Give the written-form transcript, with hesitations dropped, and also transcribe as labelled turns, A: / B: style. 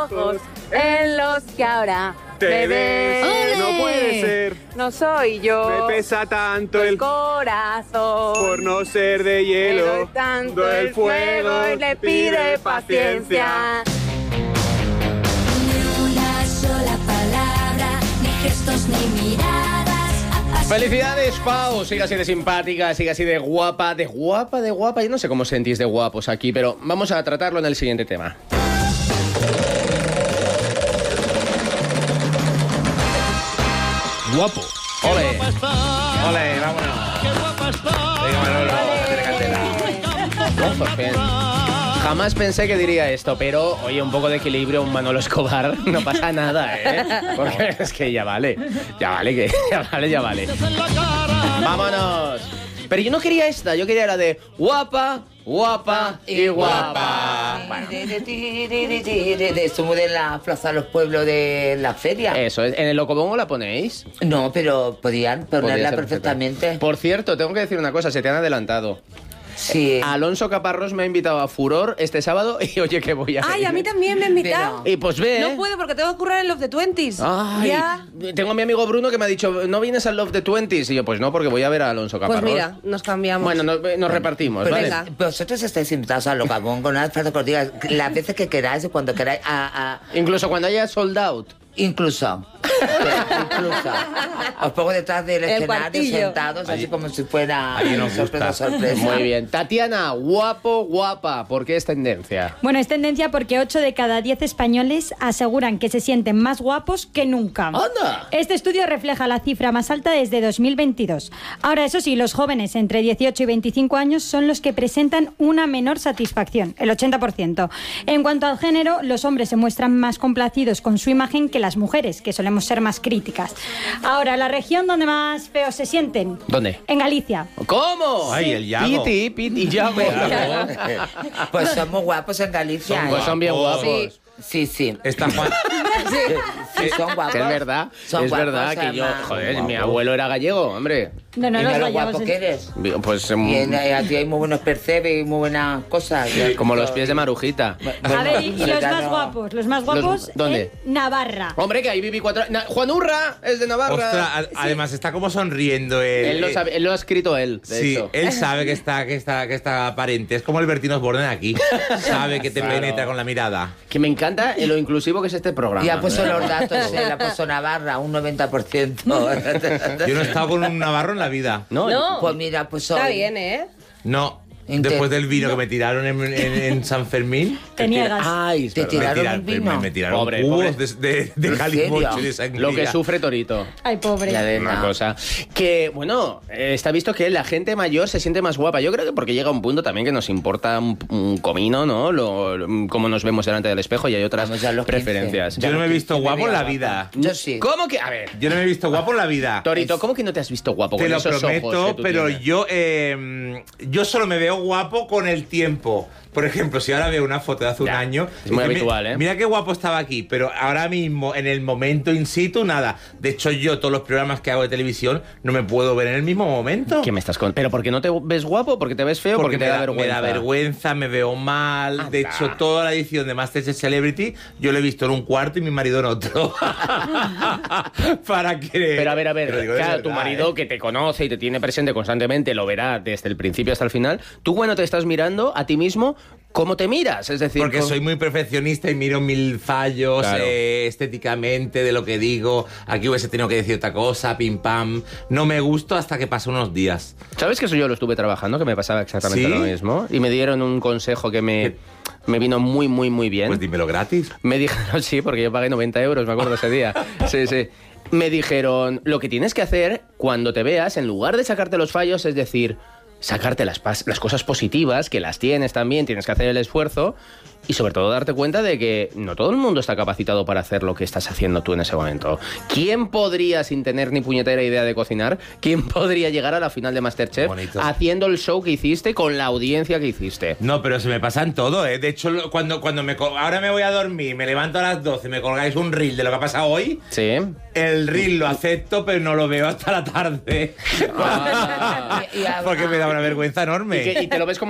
A: ojos en los que ahora
B: Te ves,
A: ¡Ole!
B: no puede ser.
A: No soy yo.
B: Me pesa tanto
A: el
B: el
A: corazón
B: por no ser de hielo.
A: Me doy tanto el fuego y le pide paciencia.
C: Ni una sola palabra, ni gestos ni miradas.
D: Felicidades, Pau. Sigue así de simpática, sigue así de guapa, de guapa, de guapa. Yo no sé cómo sentís de guapos aquí, pero vamos a tratarlo en el siguiente tema.
E: Guapo.
D: Ole. Ole, vámonos. Venga, Manolo, métele candela. Ojo, bien. Jamás pensé que diría esto, pero oye, un poco de equilibrio, un Manolo Escobar, no pasa nada, ¿eh? Porque es que ya vale, ya vale. ¡Vámonos! Pero yo no quería esta, yo quería la de guapa, guapa y guapa.
F: Bueno. De esto de la Plaza de los Pueblos de la feria.
D: Eso, ¿en el Locobongo la ponéis?
F: No, pero podían
D: Podría
F: ponerla
D: ser
F: perfectamente.
D: Por cierto, tengo que decir una cosa, se te han adelantado.
F: Sí.
D: Alonso Caparrós me ha invitado a Furor este sábado y oye que voy a ir.
A: Ay, a mí también me ha invitado.
D: Y pues ve,
A: No puedo porque tengo que currar en Love the 20s.
D: Ay,
A: Ya.
D: tengo a mi amigo Bruno que me ha dicho, ¿no vienes al Love the 20s? Y yo, pues no, porque voy a ver a Alonso Caparrós.
A: Pues mira, nos cambiamos.
D: Bueno, nos repartimos,
F: Pero
D: ¿vale?
A: venga.
F: vosotros estáis invitados al Locabongo, no hace falta que os diga las veces que queráis y cuando queráis.
D: Incluso cuando haya sold out.
F: Incluso. Os pongo detrás del escenario
A: cuartillo.
F: sentados, así como si fuera
E: Ahí nos
F: sorpresa,
E: gusta.
F: sorpresa.
D: Muy bien. Tatiana, guapo, guapa. ¿Por qué es tendencia?
G: Bueno, es tendencia porque 8 de cada 10 españoles aseguran que se sienten más guapos que nunca.
D: ¡Anda!
G: Este estudio refleja la cifra más alta desde 2022. Ahora, eso sí, los jóvenes entre 18 y 25 años son los que presentan una menor satisfacción, el 80%. En cuanto al género, los hombres se muestran más complacidos con su imagen que las mujeres, que solemos ser más críticas. Ahora, la región donde más feos se sienten.
D: ¿Dónde?
G: En Galicia.
D: ¿Cómo?
E: Ay, el Yago.
D: Piti, Yago.
F: Pues somos guapos en Galicia.
E: Son
D: Pues son bien
E: guapos.
D: guapos.
F: Sí.
E: Está Juan.
F: Sí, son guapos.
D: Que es verdad,
F: Son
D: es
F: guapos,
D: verdad que yo,
F: además.
D: joder, mi abuelo era gallego, hombre.
G: No,
F: Y
G: los
F: mira lo
G: gallegos
F: guapo
G: es-
F: que eres.
D: Pues
F: Y a ti hay muy buenos percebes y muy buenas cosas.
D: como los pies de Marujita.
G: A ver, y los
F: ya
G: más
F: no.
G: guapos, los más guapos
D: ¿dónde?
G: en Navarra.
D: Hombre, que ahí viví 4 años. Juan Urra es de Navarra.
E: Ostras, además está como sonriendo
D: Él lo sabe, él lo ha escrito él, de
E: Sí,
D: hecho.
E: él sabe que está aparente. Es como el Bertín Osborne aquí. Sabe que te
D: Claro.
E: penetra con la mirada.
D: Que me encanta lo inclusivo que es este programa.
F: Y ha puesto los datos, él ha puesto Navarra, un 90%.
E: Yo no he estado con un navarro en la vida.
D: No,
A: No.
F: Pues mira, pues
A: Está
F: hoy.
A: bien, ¿eh?
E: No.
F: Inter-
E: Después del vino que me tiraron en San Fermín.
G: Te niegas.
D: Ay, es
F: Te
D: verdad.
F: tiraron un vino.
E: Me tiraron
D: Pobre,
E: cubos
D: pobre.
E: de
F: ¿En
E: calimocho
F: serio?
E: y de sangría.
D: Lo que sufre Torito.
G: Ay, pobre.
F: Ya ves,
D: Una
F: no.
D: cosa. Que, bueno, está visto que la gente mayor se siente más guapa. Yo creo que porque llega un punto también que nos importa un comino, ¿no? Cómo nos vemos delante del espejo y hay otras
F: Vamos ya a los 15.
D: preferencias.
E: Yo no me he visto
F: Que me
E: guapo en
F: vea
E: la
F: guapa.
E: vida.
F: Yo sí.
D: ¿Cómo que? A ver,
E: Yo no me he visto guapo en la vida.
D: Torito, ¿cómo que no te has visto guapo
E: Te
D: con
E: lo
D: esos ojos
E: prometo,
D: que tú
E: pero
D: tienes?
E: yo solo me veo guapo con el tiempo. Por ejemplo, si ahora veo una foto de hace un
D: Ya,
E: año...
D: es muy
E: dice,
D: habitual, ¿eh?
E: Mira qué guapo estaba aquí, pero ahora mismo, en el momento in situ, nada. De hecho, yo todos los programas que hago de televisión no me puedo ver en el mismo momento.
D: ¿Qué me estás con? ¿Pero por qué no te ves guapo? ¿Porque te ves feo? Porque te da vergüenza.
E: Me da vergüenza, me veo mal. De hecho, toda la edición de Masterchef Celebrity yo lo he visto en un cuarto y mi marido en otro. Para que...
D: Pero a ver,
E: Te lo digo de
D: claro, tu
E: verdad,
D: marido
E: ¿eh?
D: que te conoce y te tiene presente constantemente, lo verá desde el principio hasta el final. Tú cuando te estás mirando a ti mismo, ¿cómo te miras? Es decir,
E: Porque soy muy perfeccionista y miro mil fallos
D: Claro.
E: estéticamente de lo que digo. Aquí hubiese tenido que decir otra cosa, pim pam. No me gusto hasta que pasan unos días.
D: ¿Sabes que eso yo lo estuve trabajando? Que me pasaba exactamente
E: ¿Sí?
D: lo mismo. Y me dieron un consejo que me vino muy, muy, muy bien.
E: Pues dímelo gratis.
D: Me dijeron, sí, porque yo pagué 90 euros, me acuerdo ese día. Sí, sí. Me dijeron, lo que tienes que hacer cuando te veas, en lugar de sacarte los fallos, es decir, sacarte las cosas positivas, que las tienes también, tienes que hacer el esfuerzo y sobre todo darte cuenta de que no todo el mundo está capacitado para hacer lo que estás haciendo tú en ese momento. ¿Quién podría, sin tener ni puñetera idea de cocinar, quién podría llegar a la final de Masterchef
E: Bonito.
D: haciendo el show que hiciste con la audiencia que hiciste?
E: No, pero se me pasa en todo, ¿eh? De hecho, cuando ahora me voy a dormir, me levanto a las 12, me colgáis un reel de lo que ha pasado hoy,
D: Sí.
E: el reel lo acepto, pero no lo veo hasta la tarde.
F: Y- y-
E: Porque me da una vergüenza enorme.
D: Y te lo ves como